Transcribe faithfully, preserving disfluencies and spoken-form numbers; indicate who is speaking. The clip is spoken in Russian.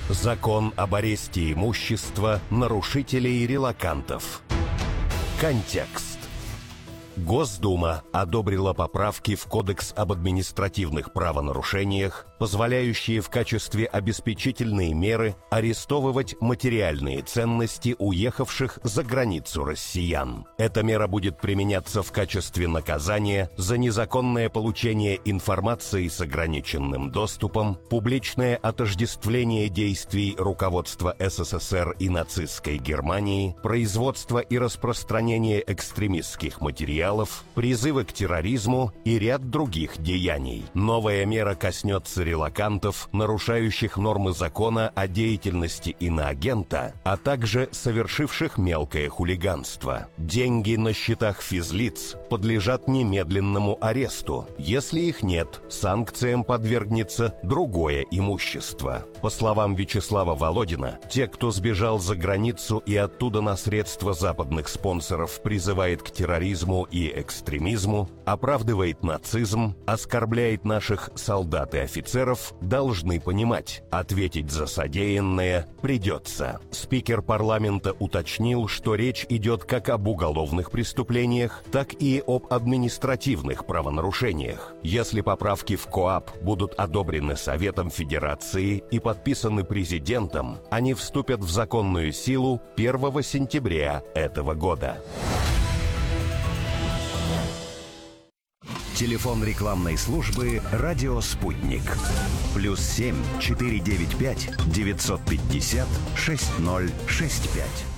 Speaker 1: Закон об аресте имущества нарушителей релокантов. Контекст. Госдума одобрила поправки в Кодекс об административных правонарушениях, позволяющие в качестве обеспечительной меры арестовывать материальные ценности уехавших за границу россиян. Эта мера будет применяться в качестве наказания за незаконное получение информации с ограниченным доступом, публичное отождествление действий руководства СССР и нацистской Германии, производство и распространение экстремистских материалов, призывы к терроризму и ряд других деяний. Новая мера коснется релокантов, нарушающих нормы закона о деятельности иноагента, а также совершивших мелкое хулиганство. Деньги на счетах физлиц подлежат немедленному аресту. Если их нет, санкциям подвергнется другое имущество. По словам Вячеслава Володина, те, кто сбежал за границу и оттуда на средства западных спонсоров призывает к терроризму и экстремизму, оправдывает нацизм, оскорбляет наших солдат и офицеров, должны понимать, ответить за содеянное придется. Спикер парламента уточнил, что речь идет как об уголовных преступлениях, так и об административных правонарушениях. Если поправки в КоАП будут одобрены Советом Федерации и подписаны президентом, они вступят в законную силу первого сентября этого года.
Speaker 2: Телефон рекламной службы «Радио Спутник». Плюс семь четыре девять пять девятьсот пятьдесят шесть ноль шесть пять.